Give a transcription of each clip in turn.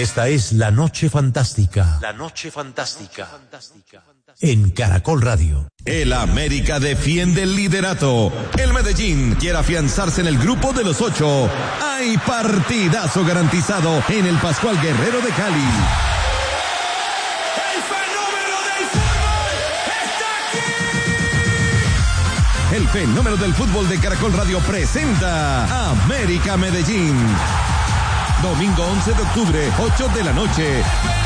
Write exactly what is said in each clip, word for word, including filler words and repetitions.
Esta es La Noche Fantástica. La Noche Fantástica. En Caracol Radio. El América defiende el liderato. El Medellín quiere afianzarse en el grupo de los ocho. Hay partidazo garantizado en el Pascual Guerrero de Cali. ¡El fenómeno del fútbol está aquí! El fenómeno del fútbol de Caracol Radio presenta América Medellín. Domingo once de octubre, ocho de la noche.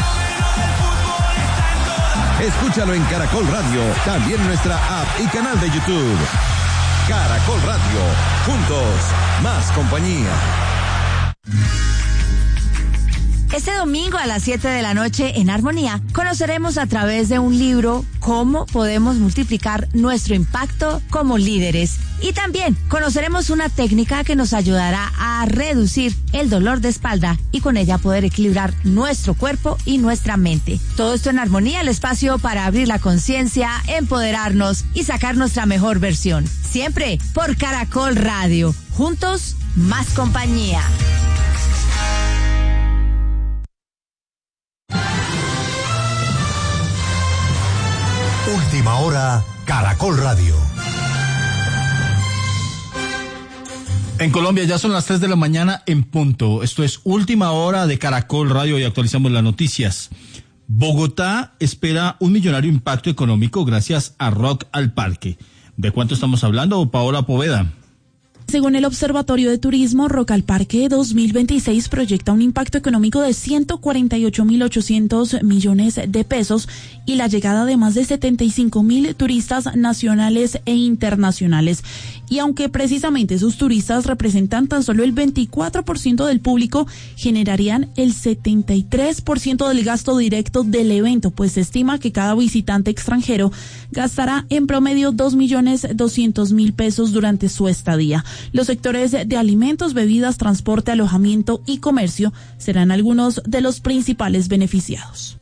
Escúchalo en Caracol Radio, también en nuestra app y canal de YouTube. Caracol Radio, juntos, más compañía. Este domingo a las siete de la noche en Armonía conoceremos a través de un libro cómo podemos multiplicar nuestro impacto como líderes. Y también conoceremos una técnica que nos ayudará a reducir el dolor de espalda y con ella poder equilibrar nuestro cuerpo y nuestra mente. Todo esto en Armonía, el espacio para abrir la conciencia, empoderarnos y sacar nuestra mejor versión. Siempre por Caracol Radio. Juntos, más compañía. Última hora, Caracol Radio. En Colombia ya son las tres de la mañana en punto. Esto es Última Hora de Caracol Radio y actualizamos las noticias. Bogotá espera un millonario impacto económico gracias a Rock al Parque. ¿De cuánto estamos hablando, Paola Poveda? Según el Observatorio de Turismo, Rock al Parque dos mil veintiséis proyecta un impacto económico de ciento cuarenta y ocho mil ochocientos millones de pesos y la llegada de más de setenta y cinco mil turistas nacionales e internacionales. Y aunque precisamente sus turistas representan tan solo el veinticuatro por ciento del público, generarían el setenta y tres por ciento del gasto directo del evento, pues se estima que cada visitante extranjero gastará en promedio dos millones doscientos mil pesos durante su estadía. Los sectores de alimentos, bebidas, transporte, alojamiento y comercio serán algunos de los principales beneficiados.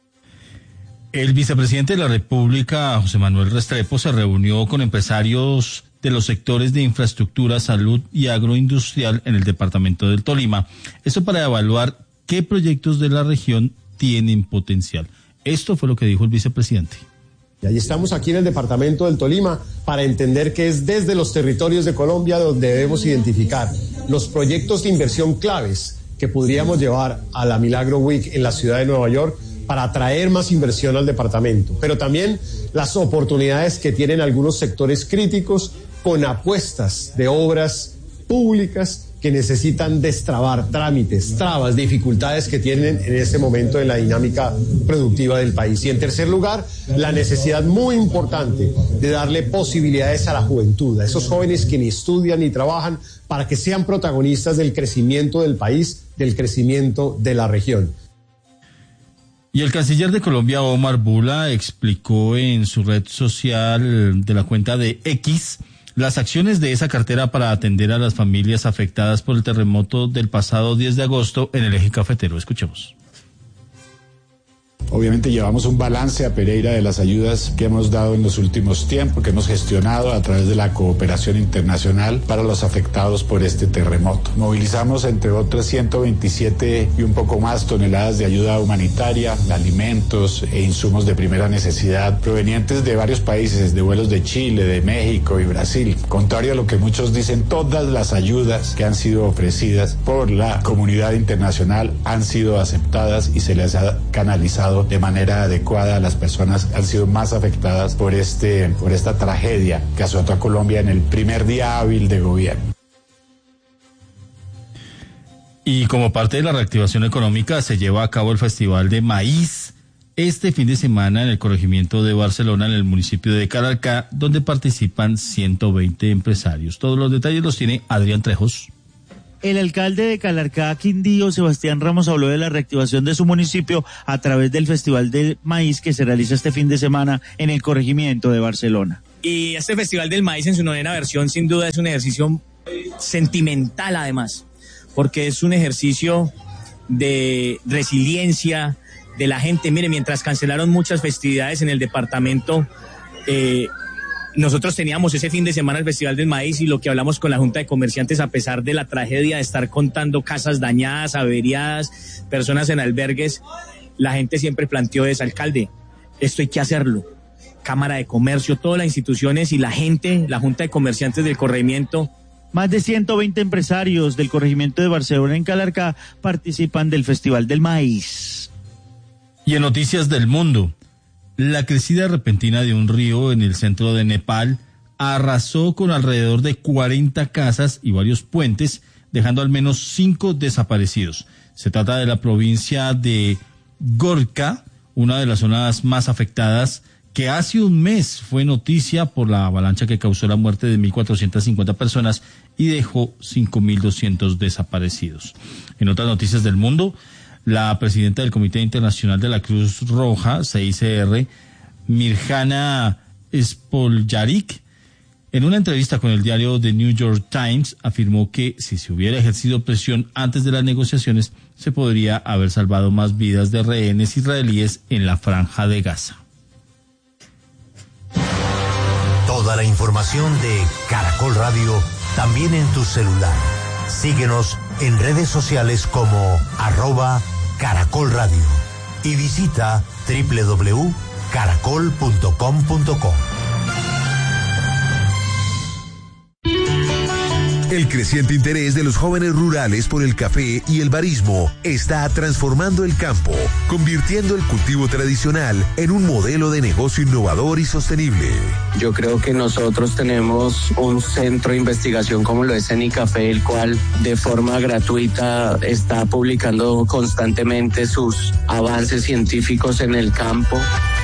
El vicepresidente de la República, José Manuel Restrepo, se reunió con empresarios de los sectores de infraestructura, salud y agroindustrial en el departamento del Tolima. Esto para evaluar qué proyectos de la región tienen potencial. Esto fue lo que dijo el vicepresidente. Y ahí estamos aquí en el departamento del Tolima para entender que es desde los territorios de Colombia donde debemos identificar los proyectos de inversión claves que podríamos llevar a la Milagro Week en la ciudad de Nueva York para atraer más inversión al departamento, pero también las oportunidades que tienen algunos sectores críticos con apuestas de obras públicas que necesitan destrabar trámites, trabas, dificultades que tienen en este momento en la dinámica productiva del país. Y en tercer lugar, la necesidad muy importante de darle posibilidades a la juventud, a esos jóvenes que ni estudian ni trabajan, para que sean protagonistas del crecimiento del país, del crecimiento de la región. Y el canciller de Colombia, Omar Bula, explicó en su red social de la cuenta de X las acciones de esa cartera para atender a las familias afectadas por el terremoto del pasado diez de agosto en el eje cafetero. Escuchemos. Obviamente llevamos un balance a Pereira de las ayudas que hemos dado en los últimos tiempos, que hemos gestionado a través de la cooperación internacional para los afectados por este terremoto. Movilizamos entre otras ciento veintisiete y un poco más toneladas de ayuda humanitaria, alimentos e insumos de primera necesidad provenientes de varios países, de vuelos de Chile, de México y Brasil. Contrario a lo que muchos dicen, todas las ayudas que han sido ofrecidas por la comunidad internacional han sido aceptadas y se les ha canalizado de manera adecuada a las personas que han sido más afectadas por este por esta tragedia que azotó a Colombia en el primer día hábil de gobierno. Y como parte de la reactivación económica se lleva a cabo el Festival de Maíz este fin de semana en el corregimiento de Barcelona, en el municipio de Calarcá, donde participan ciento veinte empresarios. Todos los detalles los tiene Adrián Trejos. El alcalde de Calarcá, Quindío, Sebastián Ramos, habló de la reactivación de su municipio a través del Festival del Maíz que se realiza este fin de semana en el corregimiento de Barcelona. Y este Festival del Maíz en su novena versión sin duda es un ejercicio sentimental además, porque es un ejercicio de resiliencia de la gente. Mire, mientras cancelaron muchas festividades en el departamento, eh, nosotros teníamos ese fin de semana el Festival del Maíz y lo que hablamos con la Junta de Comerciantes, a pesar de la tragedia de estar contando casas dañadas, averiadas, personas en albergues, la gente siempre planteó es, alcalde, esto hay que hacerlo. Cámara de Comercio, todas las instituciones y la gente, la Junta de Comerciantes del corregimiento. Más de ciento veinte empresarios del corregimiento de Barcelona en Calarcá participan del Festival del Maíz. Y en noticias del mundo, la crecida repentina de un río en el centro de Nepal arrasó con alrededor de cuarenta casas y varios puentes, dejando al menos cinco desaparecidos. Se trata de la provincia de Gorkha, una de las zonas más afectadas, que hace un mes fue noticia por la avalancha que causó la muerte de mil cuatrocientas cincuenta personas y dejó cinco mil doscientos desaparecidos. En otras noticias del mundo, la presidenta del Comité Internacional de la Cruz Roja, C I C R, Mirjana Spoljaric, en una entrevista con el diario The New York Times, afirmó que si se hubiera ejercido presión antes de las negociaciones, se podría haber salvado más vidas de rehenes israelíes en la Franja de Gaza. Toda la información de Caracol Radio también en tu celular. Síguenos en redes sociales como arroba Caracol Radio y visita doble u doble u doble u punto caracol punto com punto co. El creciente interés de los jóvenes rurales por el café y el barismo está transformando el campo, convirtiendo el cultivo tradicional en un modelo de negocio innovador y sostenible. Yo creo que nosotros tenemos un centro de investigación como lo es Cenicafé, el cual de forma gratuita está publicando constantemente sus avances científicos en el campo.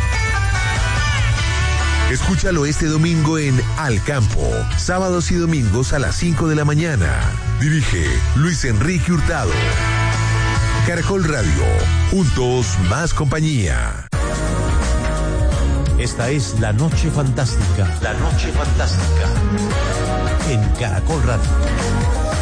Escúchalo este domingo en Al Campo, sábados y domingos a las cinco de la mañana. Dirige Luis Enrique Hurtado. Caracol Radio, juntos más compañía. Esta es La Noche Fantástica. La Noche Fantástica. En Caracol Radio.